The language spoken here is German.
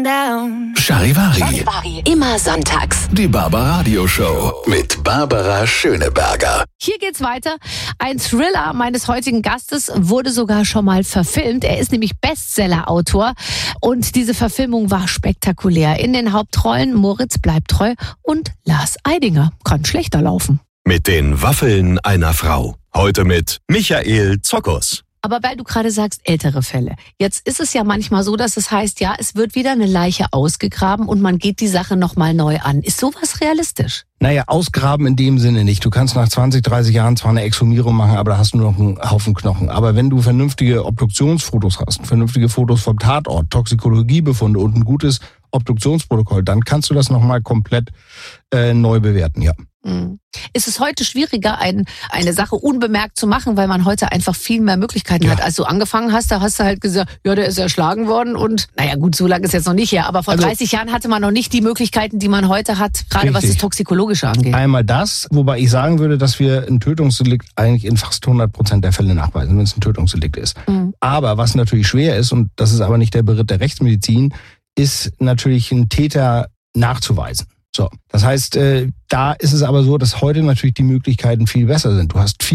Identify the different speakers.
Speaker 1: down.
Speaker 2: Charivari.
Speaker 3: Immer sonntags.
Speaker 2: Die Barbaradio-Show mit Barbara Schöneberger.
Speaker 4: Hier geht's weiter. Ein Thriller meines heutigen Gastes wurde sogar schon mal verfilmt. Er ist nämlich Bestseller-Autor und diese Verfilmung war spektakulär. In den Hauptrollen Moritz Bleibtreu und Lars Eidinger. Kann schlechter laufen.
Speaker 5: Mit den Waffeln einer Frau. Heute mit Michael Zokos.
Speaker 4: Aber weil du gerade sagst, ältere Fälle. Jetzt ist es ja manchmal so, dass es heißt, ja, es wird wieder eine Leiche ausgegraben und man geht die Sache nochmal neu an. Ist sowas realistisch?
Speaker 6: Naja, ausgraben in dem Sinne nicht. Du kannst nach 20, 30 Jahren zwar eine Exhumierung machen, aber da hast du noch einen Haufen Knochen. Aber wenn du vernünftige Obduktionsfotos hast, vernünftige Fotos vom Tatort, Toxikologiebefunde und ein gutes Obduktionsprotokoll, dann kannst du das nochmal komplett neu bewerten, ja.
Speaker 4: Ist es heute schwieriger, eine Sache unbemerkt zu machen, weil man heute einfach viel mehr Möglichkeiten hat? Als du angefangen hast, da hast du halt gesagt, ja, der ist erschlagen worden und naja gut, so lange ist jetzt noch nicht her, aber vor 30 Jahren hatte man noch nicht die Möglichkeiten, die man heute hat, gerade was das Toxikologische angeht.
Speaker 6: Einmal das, wobei ich sagen würde, dass wir ein Tötungsdelikt eigentlich in fast 100% der Fälle nachweisen, wenn es ein Tötungsdelikt ist. Aber was natürlich schwer ist, und das ist aber nicht der Beritt der Rechtsmedizin, ist natürlich einen Täter nachzuweisen. So, das heißt, da ist es aber so, dass heute natürlich die Möglichkeiten viel besser sind. Du hast viel